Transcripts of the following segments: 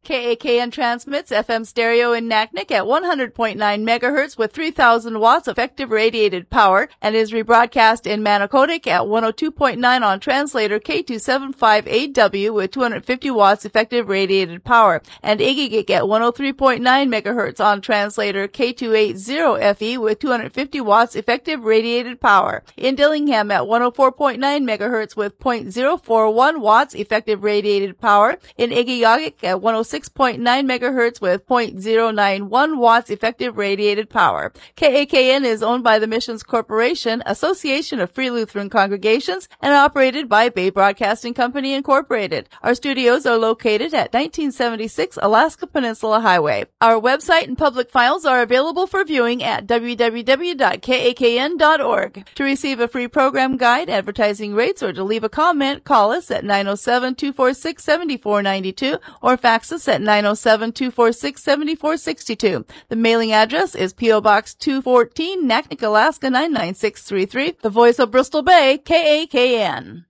KAKN transmits FM stereo in Naknek at 100.9 megahertz with 3,000 watts effective radiated power and is rebroadcast in Manicodic at 102.9 on translator K275AW with 250 watts effective radiated power and Igigik at 103.9 megahertz on translator K280FE with 250 watts effective radiated power. In Dillingham at 104.9 megahertz with 0.041 watts effective radiated power. In Igigagik at 106.9 megahertz with 0.091 watts effective radiated power. KAKN is owned by the Missions Corporation, Association of Free Lutheran Congregations, and operated by Bay Broadcasting Company, Incorporated. Our studios are located at 1976 Alaska Peninsula Highway. Our website and public files are available for viewing at www.kakn.org. To receive a free program guide, advertising rates, or to leave a comment, call us at 907-246-7492 or fax us at 907-246-7462. The mailing address is P.O. Box 214, Naknek, Alaska 99633. The voice of Bristol Bay, KAKN.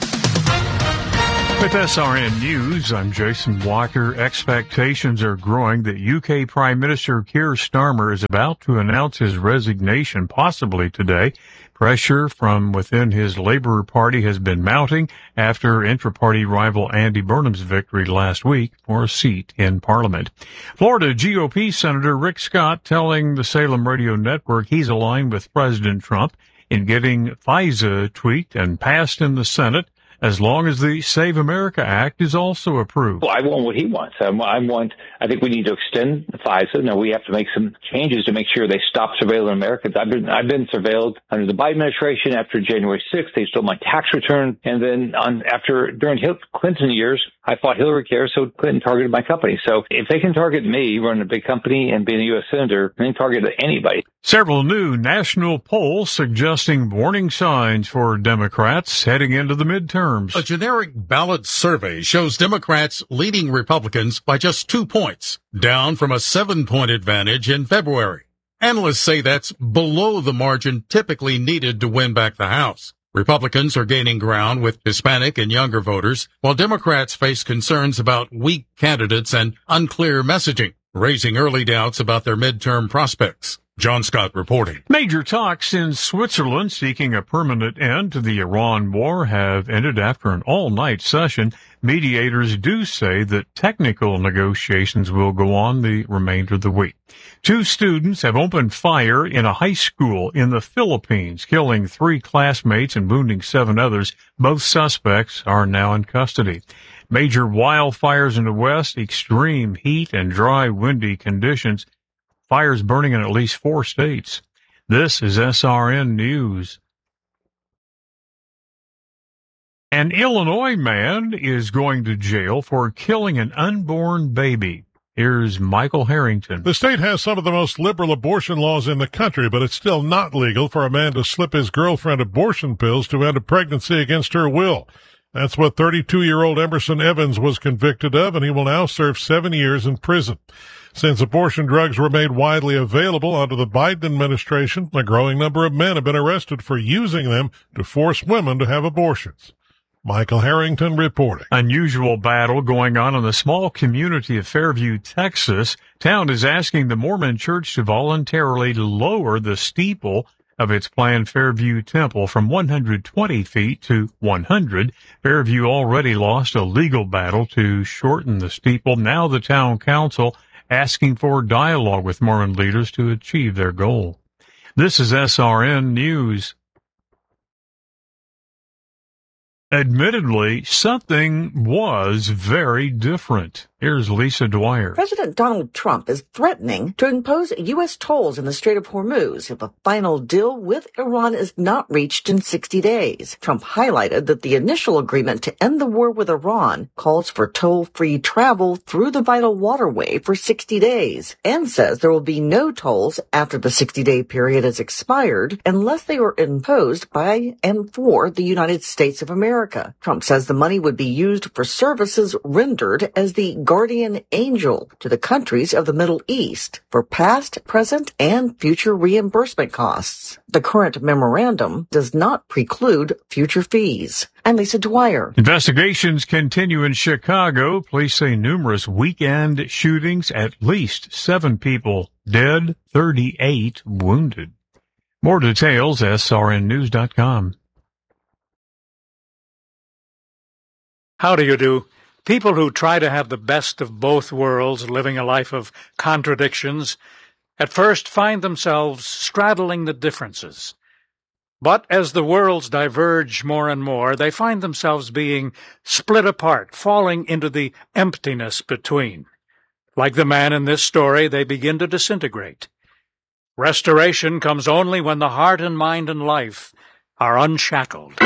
With SRN News, I'm Jason Walker. Expectations are growing that UK Prime Minister Keir Starmer is about to announce his resignation, possibly today. Pressure from within his Labour Party has been mounting after intra-party rival Andy Burnham's victory last week for a seat in Parliament. Florida GOP Senator Rick Scott telling the Salem Radio Network he's aligned with President Trump in getting FISA tweaked and passed in the Senate, as long as the Save America Act is also approved. Well, I want what he wants. I think we need to extend the FISA. Now, we have to make some changes to make sure they stop surveilling Americans. I've been surveilled under the Biden administration after January 6th. They stole my tax return. And then during Clinton years, I fought Hillary Care, so Clinton targeted my company. So if they can target me, running a big company and being a U.S. senator, they can target anybody. Several new national polls suggesting warning signs for Democrats heading into the midterms. A generic ballot survey shows Democrats leading Republicans by just 2 points, down from a 7-point advantage in February. Analysts say that's below the margin typically needed to win back the House. Republicans are gaining ground with Hispanic and younger voters, while Democrats face concerns about weak candidates and unclear messaging, raising early doubts about their midterm prospects. John Scott reporting. Major talks in Switzerland seeking a permanent end to the Iran war have ended after an all-night session. Mediators do say that technical negotiations will go on the remainder of the week. 2 students have opened fire in a high school in the Philippines, killing 3 classmates and wounding 7 others. Both suspects are now in custody. Major wildfires in the west, extreme heat and dry, windy conditions. Fires burning in at least 4 states. This is SRN News. An Illinois man is going to jail for killing an unborn baby. Here's Michael Harrington. The state has some of the most liberal abortion laws in the country, but it's still not legal for a man to slip his girlfriend abortion pills to end a pregnancy against her will. That's what 32-year-old Emerson Evans was convicted of, and he will now serve 7 years in prison. Since abortion drugs were made widely available under the Biden administration, a growing number of men have been arrested for using them to force women to have abortions. Michael Harrington reporting. Unusual battle going on in the small community of Fairview, Texas. Town is asking the Mormon Church to voluntarily lower the steeple of its planned Fairview Temple from 120 feet to 100. Fairview already lost a legal battle to shorten the steeple. Now the town council asking for dialogue with Mormon leaders to achieve their goal. This is SRN News. Admittedly, something was very different. Here's Lisa Dwyer. President Donald Trump is threatening to impose U.S. tolls in the Strait of Hormuz if a final deal with Iran is not reached in 60 days. Trump highlighted that the initial agreement to end the war with Iran calls for toll-free travel through the vital waterway for 60 days and says there will be no tolls after the 60-day period has expired unless they are imposed by and for the United States of America. America. Trump says the money would be used for services rendered as the guardian angel to the countries of the Middle East for past, present, and future reimbursement costs. The current memorandum does not preclude future fees. I'm Lisa Dwyer. Investigations continue in Chicago. Police say numerous weekend shootings, at least 7 people dead, 38 wounded. More details, srnnews.com. How do you do? People who try to have the best of both worlds, living a life of contradictions, at first find themselves straddling the differences. But as the worlds diverge more and more, they find themselves being split apart, falling into the emptiness between. Like the man in this story, they begin to disintegrate. Restoration comes only when the heart and mind and life are unshackled.